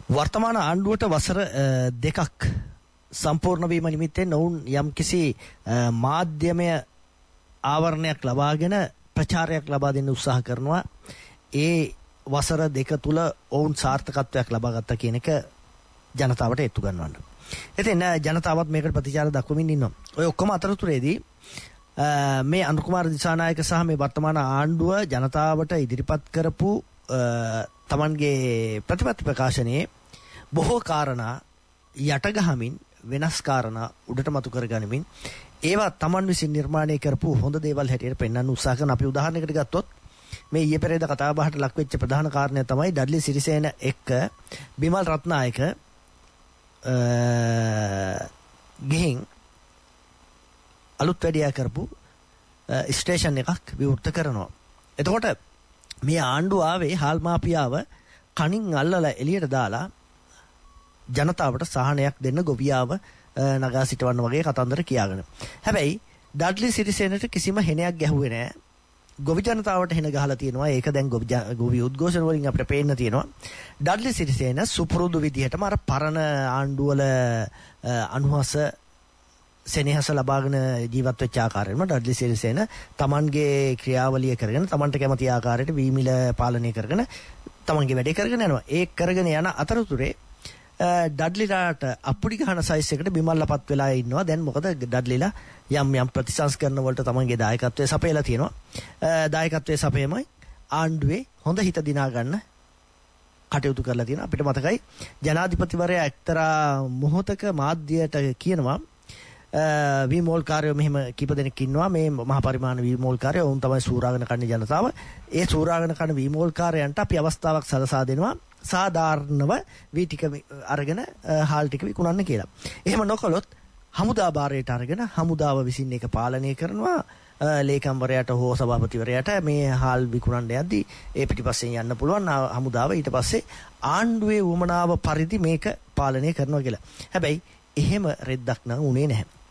වර්තමාන ආණ්ඩුවට වසර දෙකක් සම්පූර්ණ වීම නිමිත්තෙන් ඔවුන් යම්කිසි මාධ්‍යමය ආවරණයක් ලබාගෙන ප්‍රචාරයක් ලබා දෙන්න උත්සාහ කරනවා. ඒ වසර දෙක තුල ඔවුන් සාර්ථකත්වයක් ලබා ගත්තා කියන එක ජනතාවට එත්තු ගන්නවන්න. ඉතින් ජනතාවත් මේකට ප්‍රතිචාර දක්වමින් ඉන්නවා. ඔය ඔක්කොම අතරතුරේදී මේ අනුර කුමාර දිසානායක සහ මේ වර්තමාන ආණ්ඩුව ජනතාවට ඉදිරිපත් කරපු තමන්ගේ ප්‍රතිපත්ති ප්‍රකාශනයේ බොහෝ කාරණා යටගහමින් වෙනස් කාරණා උඩට මතු කරගනිමින් ඒවා තමන් විසින් නිර්මාණය කරපු හොඳ දේවල් හැටියට පෙන්වන්න උත්සාහ කරන අපි උදාහරණයකට ගත්තොත් මේ ඊයේ පෙරේද කතා බහට ලක් වෙච්ච ප්‍රධාන කාරණය තමයි ඩඩ්ලි සිරිසේන එක්ක බිමල් රත්නායක ගිහින් අලුත් වැඩියා කරපු ස්ටේෂන් එකක් විවෘත කරනවා. එතකොට මේ ආණ්ඩුව ආවේ හාල් මාපියාව කණින් අල්ලලා එළියට දාලා ජනතාවට සහනයක් දෙන්න ගොවියාව නගා සිටවන්න වගේ කතන්දර කියාගෙන. හැබැයි ඩඩ්ලි සිරිසේනට කිසිම හෙනයක් ගැහුවේ නැහැ. ගොවි ජනතාවට හෙන ගහලා තියෙනවා. ඒක දැන් ගොවි උද්ඝෝෂණ වලින් අපිට පේන්න තියෙනවා. ඩඩ්ලි සිරිසේන සුපුරුදු විදිහටම අර පරණ ආණ්ඩුවල අනුහස සෙනෙහස ලබාගෙන ජීවත් වෙච්ච ආකාරයෙන්ම ඩඩ්ලි සිරිසේන තමන්ගේ ක්‍රියාවලිය කරගෙන තමන්ට කැමති ආකාරයට වීමිල පාලනය කරගෙන තමන්ගේ වැඩේ කරගෙන යනවා. ඒ කරගෙන යන අතරතුරේ ඩඩ්ලිලාට අප්පුඩි ගහන සයිස් එකට බිමල්ලපත් වෙලා ඉන්නවා. දැන් මොකද ඩඩ්ලිලා යම් ප්‍රතිසංස්කරණ වලට තමන්ගේ දායකත්වය සපයලා තියෙනවා. දායකත්වයේ සපයමයි ආණ්ඩුවේ හොඳ හිත දිනා ගන්න කටයුතු කරලා තියෙනවා. අපිට මතකයි ජනාධිපතිවරයා එක්තරා මොහොතක මාධ්‍යයට කියනවා වීමෝල්කාරයෝ මෙහෙම කීප දෙනෙක් ඉන්නවා මේ මහා පරිමාණ වීමෝල්කාරයෝ වුන් තමයි සූරාගෙන කන්නේ ජනතාව. ඒ සූරාගෙන කන වීමෝල්කාරයන්ට අපි අවස්ථාවක් සලසා දෙනවා සාධාරණව වී ටික අරගෙන හාල් ටික විකුණන්න කියලා. එහෙම නොකළොත් හමුදා භාරයට අරගෙන හමුදාව විසින් ඒක පාලනය කරනවා. ලේකම්වරයාට හෝ සභාපතිවරයාට මේ හාල් විකුණන්න යද්දී ඒ පිටිපස්සෙන් යන්න පුළුවන් හමුදාව ඊට පස්සේ ආණ්ඩුවේ වමනාව පරිදි මේක පාලනය කරනවා කියලා. හැබැයි එහෙම රෙද්දක් නම් උනේ නැහැ.